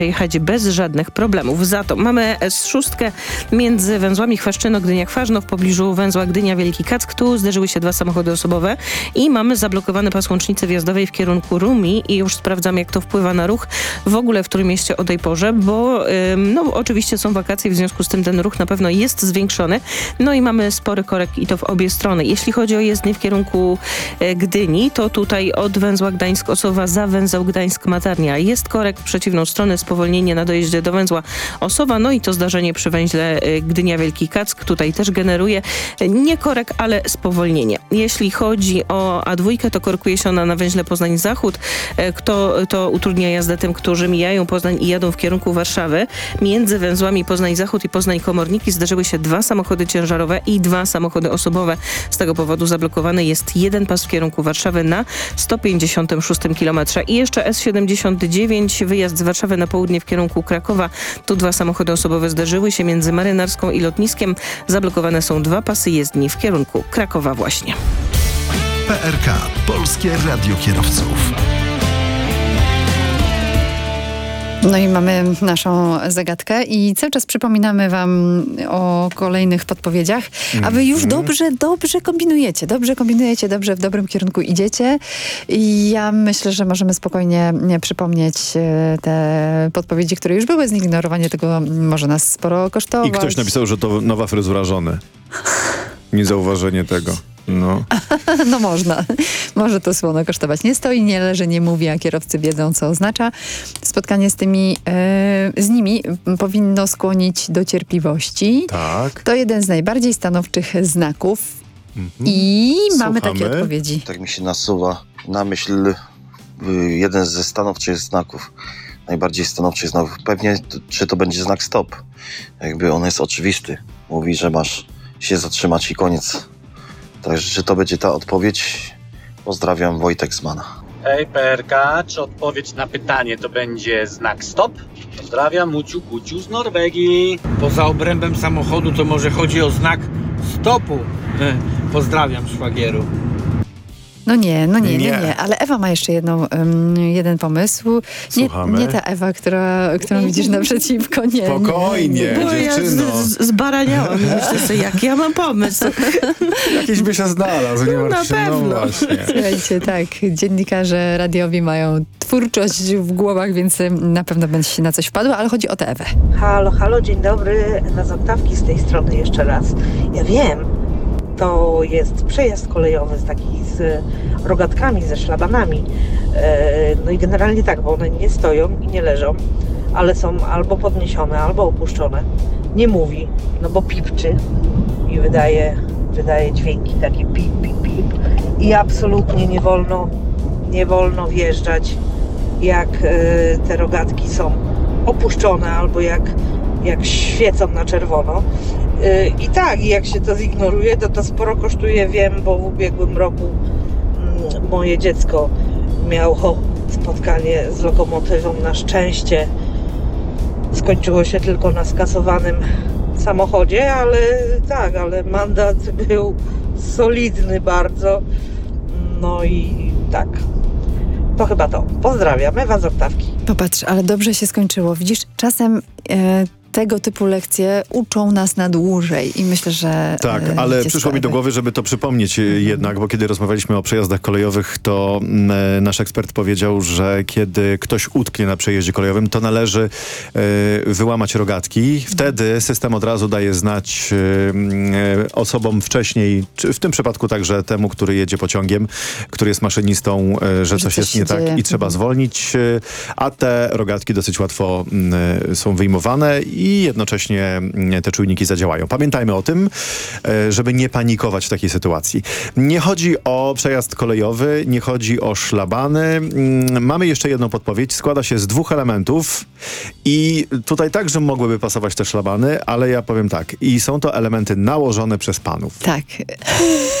jechać bez żadnych problemów. Za to mamy S6 między węzłami Chwaszczyno-Gdynia-Chwarzno w pobliżu węzła Gdynia-Wielki Kack. Tu zderzyły się dwa samochody osobowe i mamy zablokowany pas łącznicy wjazdowej w kierunku Rumi i już sprawdzam, jak to wpływa na ruch w ogóle w Trójmieście o tej porze, bo oczywiście są wakacje, w związku z tym ten ruch na pewno jest zwiększony. No i mamy spory korek i to w obie strony. Jeśli chodzi o jezdnię w kierunku Gdyni, to tutaj od węzła Gdańsk-Osowa za węzeł Gdańsk-Matarnia jest korek w przeciwną stronę, spowolnienie na dojeździe do węzła Osowa, no i to zdarzenie przy węźle Gdynia-Wielki Kack tutaj też generuje nie korek, ale spowolnienie. Jeśli chodzi o A2, to korkuje się ona na węźle Poznań-Zachód. To utrudnia jazdę tym, którzy mijają Poznań i jadą w kierunku Warszawy. Między węzłami Poznań-Zachód i Poznań-Komorniki zderzyły się dwa samochody ciężarowe i dwa samochody osobowe. Z tego powodu zablokowany jest jeden pas w kierunku Warszawy na 156 km. I jeszcze S79, wyjazd z Warszawy na południe w kierunku Krakowa. Tu dwa samochody osobowe zderzyły się między Marynarską i Lotniskiem. Zablokowane są dwa pasy jezdni w kierunku Krakowa właśnie. PRK. Polskie Radio Kierowców. No i mamy naszą zagadkę i cały czas przypominamy wam o kolejnych podpowiedziach, a wy już dobrze kombinujecie, dobrze w dobrym kierunku idziecie i ja myślę, że możemy spokojnie przypomnieć te podpowiedzi, które już były. Zignorowanie tego może nas sporo kosztować. I ktoś napisał, że to nowa fryzura żony. Niezauważenie tego. No. No można. Może to słono kosztować. Nie stoi, nie leży, nie mówi, a kierowcy wiedzą, co oznacza. Spotkanie z nimi powinno skłonić do cierpliwości. Tak. To jeden z najbardziej stanowczych znaków. I mamy Słuchamy. takie odpowiedzi. Tak mi się nasuwa na myśl jeden ze stanowczych znaków. Najbardziej stanowczych znaków. Pewnie, czy to będzie znak stop. Jakby on jest oczywisty. Mówi, że masz się zatrzymać i koniec. Także czy to będzie ta odpowiedź? Pozdrawiam, Wojtek z Mana. Hej PRK, czy odpowiedź na pytanie to będzie znak stop? Pozdrawiam, Muciu Kuciu z Norwegii. Poza obrębem samochodu to może chodzi o znak stopu. Pozdrawiam szwagieru. No nie. Ale Ewa ma jeszcze jeden pomysł. Nie ta Ewa, którą widzisz naprzeciwko. Nie. Spokojnie, Bo dziewczyno. ja zbaraniałam. Myślę sobie, jak ja mam pomysł. Jakiś by się znalazł, nie martw się. Na pewno. No właśnie. Słuchajcie, tak, dziennikarze radiowi mają twórczość w głowach, więc na pewno będzie się na coś wpadło, ale chodzi o tę Ewę. Halo, dzień dobry. Na Zoktawki z tej strony jeszcze raz. Ja wiem, to jest przejazd kolejowy z rogatkami, ze szlabanami. No i generalnie tak, bo one nie stoją i nie leżą, ale są albo podniesione, albo opuszczone. Nie mówi, no bo pipczy i wydaje dźwięki takie pip, pip, pip. I absolutnie nie wolno wjeżdżać, jak te rogatki są opuszczone albo jak świecą na czerwono. I tak, jak się to zignoruje, to sporo kosztuje. Wiem, bo w ubiegłym roku moje dziecko miało spotkanie z lokomotywą. Na szczęście skończyło się tylko na skasowanym samochodzie, ale mandat był solidny bardzo. No i tak, to chyba to. Pozdrawiam, Ewa z Oktawki. Popatrz, ale dobrze się skończyło. Widzisz, czasem tego typu lekcje uczą nas na dłużej i myślę, że... Tak, ale przyszło mi do głowy, żeby to przypomnieć jednak, bo kiedy rozmawialiśmy o przejazdach kolejowych, to nasz ekspert powiedział, że kiedy ktoś utknie na przejeździe kolejowym, to należy wyłamać rogatki. Wtedy system od razu daje znać osobom wcześniej, czy w tym przypadku także temu, który jedzie pociągiem, który jest maszynistą, że coś jest nie tak i trzeba zwolnić, a te rogatki dosyć łatwo są wyjmowane i jednocześnie te czujniki zadziałają. Pamiętajmy o tym, żeby nie panikować w takiej sytuacji. Nie chodzi o przejazd kolejowy, nie chodzi o szlabany. Mamy jeszcze jedną podpowiedź. Składa się z dwóch elementów i tutaj także mogłyby pasować te szlabany, ale ja powiem tak. I są to elementy nałożone przez panów. Tak.